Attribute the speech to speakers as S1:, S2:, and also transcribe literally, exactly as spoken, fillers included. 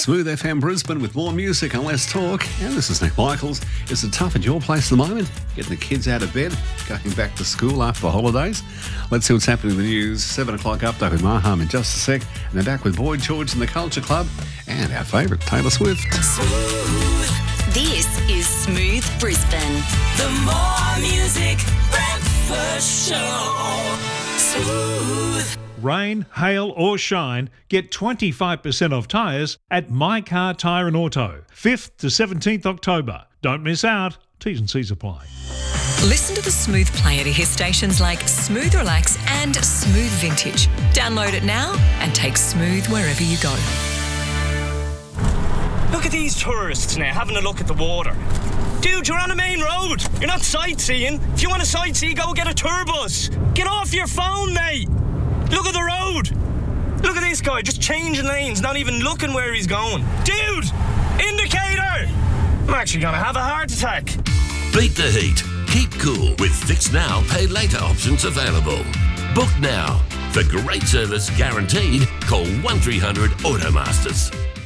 S1: Smooth F M Brisbane with more music and less talk. And this is Nick Michaels. Is it tough at your place at the moment? Getting the kids out of bed, going back to school after the holidays? Let's see what's happening in the news. seven o'clock update with Maham in just a sec. And then back with Boyd George and the Culture Club and our favourite, Taylor Swift.
S2: Smooth. This is Smooth Brisbane. The more music breakfast show. Smooth.
S3: Rain, hail or shine, get twenty-five percent off tyres at My Car Tyre and Auto. fifth to seventeenth October. Don't miss out. T's and C's apply.
S4: Listen to the Smooth player to hear stations like Smooth Relax and Smooth Vintage. Download it now and take Smooth wherever you go.
S5: Look at these tourists now having a look at the water. Dude, you're on a main road. You're not sightseeing. If you want to sightsee, go get a tour bus. Get off your phone, mate. Look at the road. Look at this guy just changing lanes, not even looking where he's going. Dude, indicator. I'm actually going to have a heart attack.
S6: Beat the heat. Keep cool with Fix Now, Pay Later options available. Book now. For great service guaranteed, call one three hundred Automasters.